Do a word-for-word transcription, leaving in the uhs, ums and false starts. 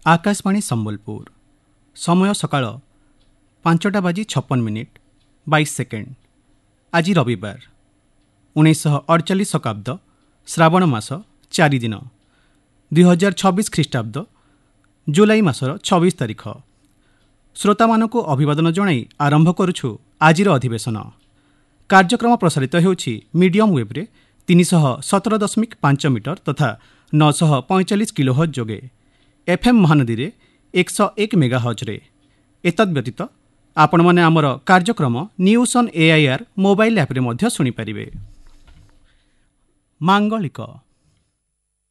आकाशवाणी सम्बलपुर समय सकाळ पांचटा बाजी छप्पन मिनिट बाईस सेकेंड। आज रविवार उन्नीस अड़चाश शकाब्द श्रावण मास चारि दिन दुई हजार छब्बीस ख्रीष्टाब्द जुलाई मासर छब्बीस तारीख। श्रोता मानक अभिवादन जणाई आरंभ करुछु आजिर अधिवेशन। कार्यक्रम प्रसारित होउछि मीडियम वेब्रे तीन सौ सतर दशमिक पांच मीटर तथा नौ सौ पैंचाश किलोहर्ट्ज जोगे एफएम महानदी रे एक सौ एक मेगाहर्ट्ज रे। एतद् व्यतीत आपण माने आमर कार्यक्रम news on AIR mobile app रे मध्य सुनि परिबे। मांगलिक